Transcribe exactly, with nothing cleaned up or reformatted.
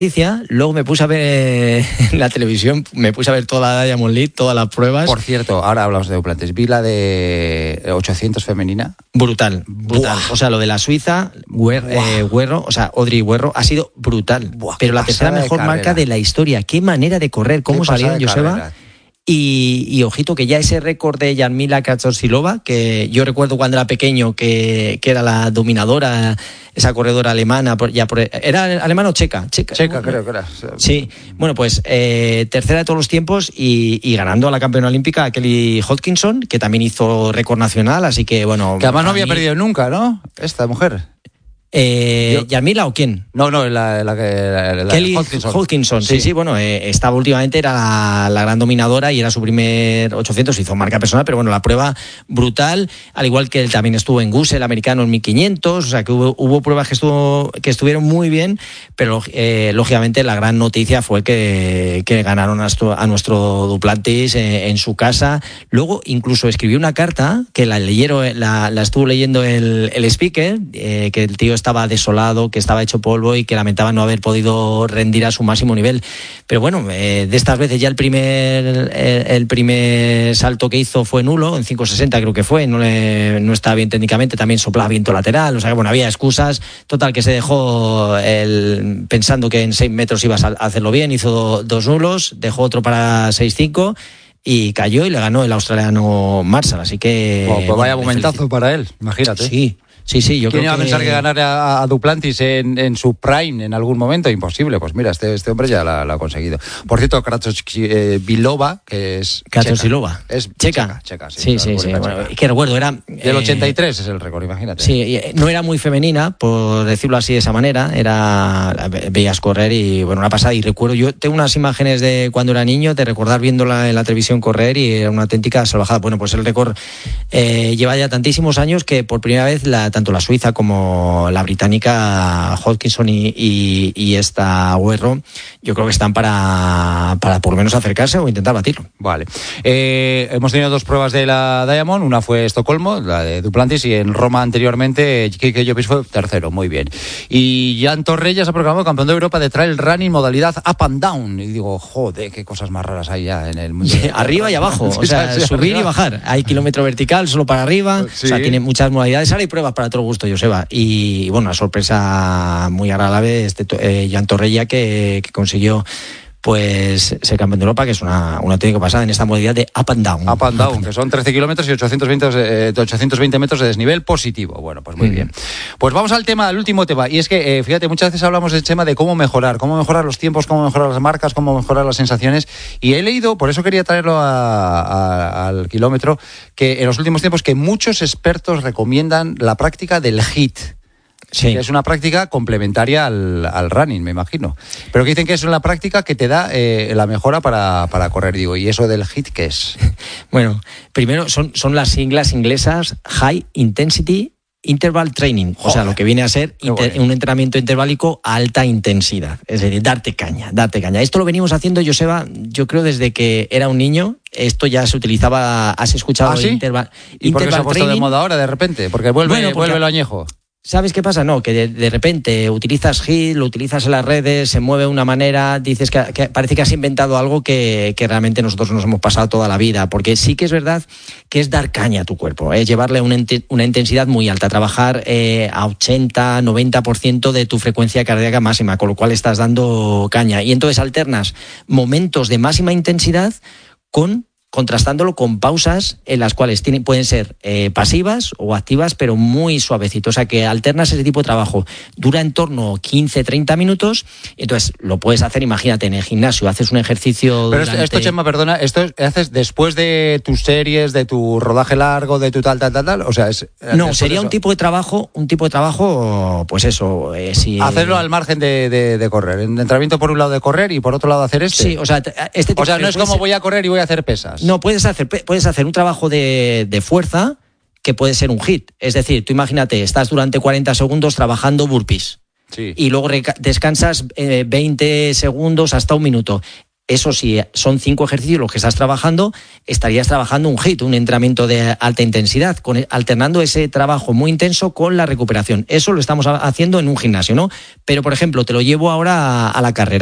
luego me puse a ver en la televisión, me puse a ver toda la Diamond League, todas las pruebas. Por cierto, ahora hablamos de Duplantis. Vi la de ochocientos femenina. Brutal, brutal. Buah. O sea, lo de la Suiza, Guer, eh, Guerro, o sea, Audrey Guerro, ha sido brutal. Buah, pero la tercera mejor de marca de la historia. Qué manera de correr, cómo salieron, Joseba. Y, y ojito que ya ese récord de Jarmila Kaczorsilova, que yo recuerdo cuando era pequeño que, que era la dominadora, esa corredora alemana, ya por, ¿era alemana o checa? Checa, checa creo que era. Sí, bueno, pues eh, tercera de todos los tiempos y, y ganando a la campeona olímpica Kelly Hodgkinson, que también hizo récord nacional, así que bueno. Que además no había mí, perdido nunca, ¿no? Esta mujer. Eh, ¿Yarmila o quién? No, no, la, la, la, la Kelly Hodgkinson. Hodgkinson, sí, sí, sí bueno, eh, estaba últimamente, era la, la gran dominadora y era su primer ochocientos, hizo marca personal, pero bueno, la prueba brutal, al igual que él también estuvo en Guse, el americano, en mil quinientos, o sea que hubo, hubo pruebas que, estuvo, que estuvieron muy bien, pero eh, lógicamente la gran noticia fue que, que ganaron a nuestro, a nuestro Duplantis eh, en su casa. Luego incluso escribió una carta que la leyeron, la, la estuvo leyendo el, el speaker, eh, que el tío estaba desolado, que estaba hecho polvo y que lamentaba no haber podido rendir a su máximo nivel. Pero bueno, eh, de estas veces ya el primer el, el primer salto que hizo fue nulo, en cinco sesenta creo que fue, no, le, no estaba bien técnicamente, también soplaba viento lateral, o sea que bueno, había excusas, total que se dejó el, pensando que en seis metros ibas a hacerlo bien, hizo do, dos nulos, dejó otro para seis cinco y cayó y le ganó el australiano Marshall, así que... Oh, pues bueno, vaya momentazo para él, imagínate. Sí. Sí, sí, yo ¿Quién creo iba a que... pensar que ganara a, a Duplantis en, en su prime en algún momento? Imposible. Pues mira, este, este hombre ya la, la ha conseguido. Por cierto, Kaczorsilova, que es Kaczorsilova. Es checa. Checa, checa sí. Sí, sí, sí. Bueno, que recuerdo, era... Del ochenta y tres eh, es el récord, imagínate. Sí, no era muy femenina, por decirlo así de esa manera. Era... Veías correr y, bueno, una pasada. Y recuerdo, yo tengo unas imágenes de cuando era niño, de recordar viéndola en la televisión correr y era una auténtica salvajada. Bueno, pues el récord eh, lleva ya tantísimos años que por primera vez la, tanto la Suiza como como la británica Hodgkinson y, y, y esta Guerro, yo creo que están para, para por lo menos acercarse o intentar batirlo. Vale. Eh, hemos tenido dos pruebas de la Diamond, una fue Estocolmo, la de Duplantis, y en Roma anteriormente Kike Llopis fue tercero, muy bien. Y Jan Torrella se ha proclamado campeón de Europa de trail running modalidad up and down. Y digo, joder, qué cosas más raras hay ya en el mundo. Sí, arriba y abajo, o sea, sí, subir arriba y bajar. Hay kilómetro vertical, solo para arriba, sí. O sea, tiene muchas modalidades. Ahora hay pruebas para todo gusto, Joseba. Y bueno, una sorpresa muy agradable este eh, Jan Torrella que, que consiguió pues ser campeón de Europa, que es una, una técnica pasada en esta modalidad de up and down. Up and down, que son trece kilómetros y ochocientos veinte, eh, ochocientos veinte metros de desnivel positivo. Bueno, pues muy mm. bien. Pues vamos al tema, al último tema. Y es que, eh, fíjate, muchas veces hablamos del tema de cómo mejorar, cómo mejorar los tiempos, cómo mejorar las marcas, cómo mejorar las sensaciones. Y he leído, por eso quería traerlo a, a, al kilómetro, que en los últimos tiempos que muchos expertos recomiendan la práctica del HIIT. Sí. Es una práctica complementaria al, al running, me imagino. Pero que dicen que es una práctica que te da eh, la mejora para, para correr, digo. ¿Y eso del HIIT qué es? Bueno, primero son, son las siglas inglesas High Intensity Interval Training. Joder, o sea, lo que viene a ser inter, un entrenamiento interválico a alta intensidad. Es decir, darte caña, darte caña. Esto lo venimos haciendo, Joseba, yo creo desde que era un niño. Esto ya se utilizaba, has escuchado ¿Ah, sí? interval, ¿Y interval por qué se ha puesto training? De moda ahora de repente? Porque vuelve, bueno, porque vuelve lo añejo. ¿Sabes qué pasa? No, que de, de repente utilizas HIIT, lo utilizas en las redes, se mueve de una manera, dices que, que parece que has inventado algo que, que realmente nosotros nos hemos pasado toda la vida, porque sí que es verdad que es dar caña a tu cuerpo, es llevarle una, una intensidad muy alta, trabajar eh, a ochenta, noventa por ciento de tu frecuencia cardíaca máxima, con lo cual estás dando caña. Y entonces alternas momentos de máxima intensidad con... contrastándolo con pausas en las cuales tienen, pueden ser eh, pasivas o activas, pero muy suavecitos. O sea, que alternas ese tipo de trabajo. Dura en torno a quince, treinta minutos. Entonces, lo puedes hacer, imagínate, en el gimnasio. Haces un ejercicio Pero durante... esto, Chema, perdona, ¿esto haces después de tus series, de tu rodaje largo, de tu tal, tal, tal, tal? O sea, es... No, sería un tipo de trabajo, un tipo de trabajo, pues eso... Eh, si, hacerlo al margen de, de, de correr. En entrenamiento por un lado de correr y por otro lado hacer este. Sí, o sea, este tipo o sea no es como ser... voy a correr y voy a hacer pesas. No, puedes hacer, puedes hacer un trabajo de, de fuerza que puede ser un HIIT. Es decir, tú imagínate, estás durante cuarenta segundos trabajando burpees. Sí. Y luego reca- descansas eh, veinte segundos hasta un minuto. eso si son cinco ejercicios los que estás trabajando, estarías trabajando un HIIT, un entrenamiento de alta intensidad, con, alternando ese trabajo muy intenso con la recuperación. Eso lo estamos haciendo en un gimnasio, ¿no? Pero, por ejemplo, te lo llevo ahora a, a la carrera.